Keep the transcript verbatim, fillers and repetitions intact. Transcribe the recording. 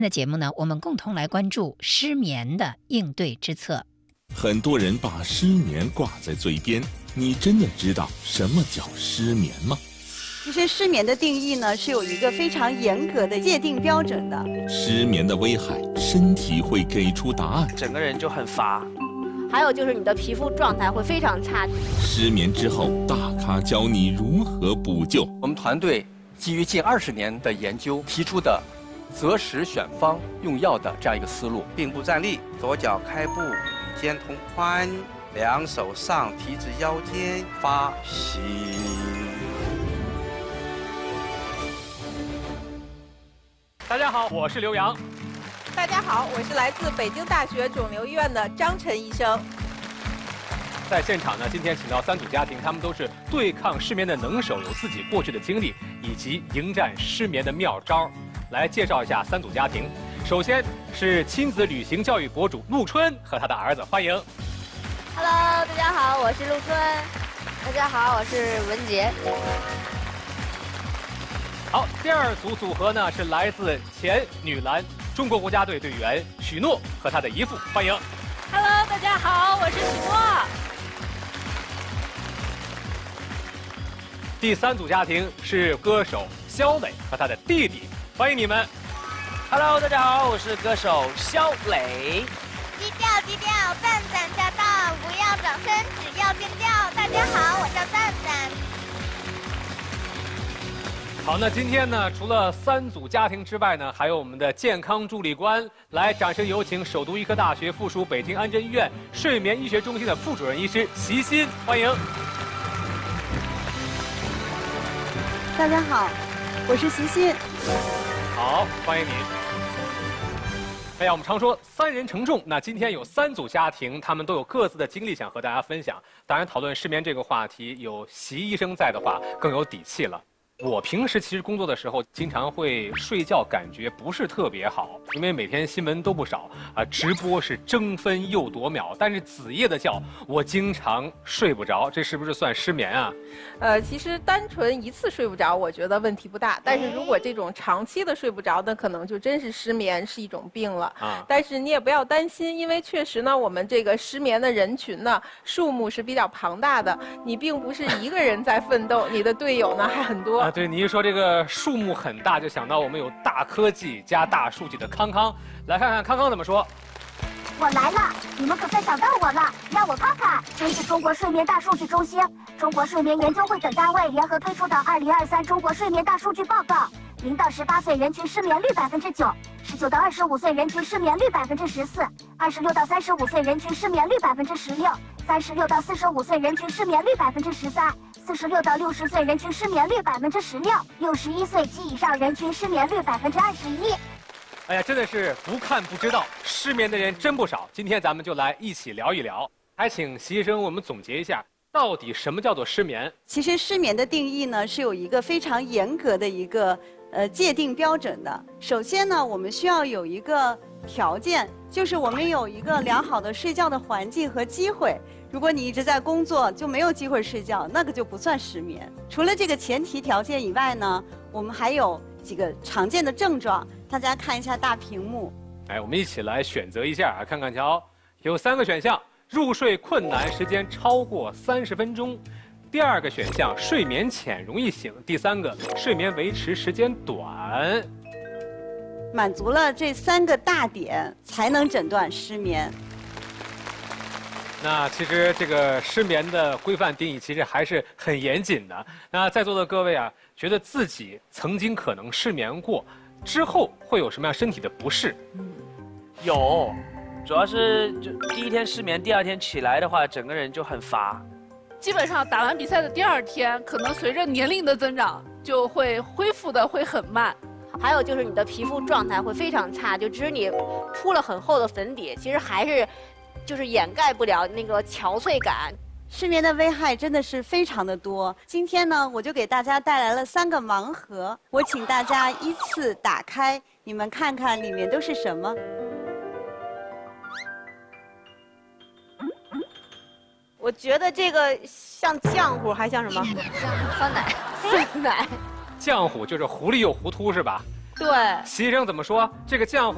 那节目呢，我们共同来关注失眠的应对之策。 很多人把失眠挂在嘴边，你真的知道什么叫失眠吗？ 其实失眠的定义呢，是有一个非常严格的界定标准的。 失眠的危害，身体会给出答案。 整个人就很乏。 还有就是你的皮肤状态会非常差。 失眠之后，大咖教你如何补救。 我们团队基于近二十年的研究提出的择时选方用药的这样一个思路。 并步站立，左脚开步，与肩同宽，两手上提至腰间，发吸。 大家好，我是刘洋。 大家好，我是来自北京大学肿瘤医院的张晨医生。 在现场呢，今天请到三组家庭，他们都是对抗失眠的能手，有自己过去的经历以及迎战失眠的妙招。来介绍一下三组家庭。首先是亲子旅行教育博主陆春和他的儿子，欢迎。 Hello， 大家好，我是陆春。大家好，我是文杰。 好，第二组组合呢是来自前女篮中国国家队队员许诺和他的姨父，欢迎。 Hello， 大家好，我是许诺。 第三组家庭是歌手肖磊和他的弟弟，欢迎你们。 Hello， 大家好，我是歌手肖磊。 低调低调，蛋蛋驾到，不要掌声，只要尖叫。大家好，我叫蛋蛋。 好，那今天呢，除了三组家庭之外呢，还有我们的健康助理官。来，掌声有请首都医科大学附属北京安贞医院睡眠医学中心的副主任医师席欣，欢迎。 大家好，我是席欣。 好，欢迎你。哎呀，我们常说三人成众，那今天有三组家庭，他们都有各自的经历想和大家分享。当然，讨论失眠这个话题，有席医生在的话，更有底气了。我平时其实工作的时候，经常会睡觉感觉不是特别好，因为每天新闻都不少啊，直播是争分又夺秒，但是子夜的觉我经常睡不着，这是不是算失眠啊？ 呃，其实单纯一次睡不着，我觉得问题不大。但是如果这种长期的睡不着，那可能就真是失眠，是一种病了。啊，但是你也不要担心，因为确实呢，我们这个失眠的人群呢，数目是比较庞大的，你并不是一个人在奋斗，你的队友呢还很多。 啊，对，你一说这个数目很大，就想到我们有大科技加大数据的康康，来看看康康怎么说。 我来了，你们可算找到我了，让我看看，真是中国睡眠大数据中心、中国睡眠研究会等单位联合推出的二零二三中国睡眠大数据报告。零到十八岁人群失眠率百分之九，十九到二十五岁人群失眠率百分之十四，二十六到三十五岁人群失眠率百分之十六，三十六到四十五岁人群失眠率百分之十三，四十六到六十岁人群失眠率百分之十六，六十一岁及以上人群失眠率百分之二十一。 哎呀，真的是不看不知道，失眠的人真不少。今天咱们就来一起聊一聊，还请席医生我们总结一下，到底什么叫做失眠？ 其实失眠的定义呢，是有一个非常严格的一个呃界定标准的。首先呢，我们需要有一个条件，就是我们有一个良好的睡觉的环境和机会。如果你一直在工作，就没有机会睡觉，那个就不算失眠。除了这个前提条件以外呢，我们还有几个常见的症状，大家看一下大屏幕。 哎，我们一起来选择一下啊，看看瞧，有三个选项：入睡困难，时间超过三十分钟；第二个选项，睡眠浅，容易醒；第三个，睡眠维持时间短。 满足了这三个大点，才能诊断失眠。 那其实这个失眠的规范定义其实还是很严谨的。那在座的各位啊，觉得自己曾经可能失眠过，之后会有什么样身体的不适？ 嗯，有，主要是就第一天失眠，第二天起来的话，整个人就很乏。 基本上打完比赛的第二天，可能随着年龄的增长，就会恢复的会很慢。 还有就是你的皮肤状态会非常差，就即使你铺了很厚的粉底，其实还是就是掩盖不了那个憔悴感。 失眠的危害真的是非常的多。今天呢，我就给大家带来了三个盲盒，我请大家依次打开，你们看看里面都是什么。 我觉得这个像浆糊，还像什么？ 酸奶。 酸奶。 浆糊就是糊里又糊涂是吧？ 对。 席医生怎么说？这个浆糊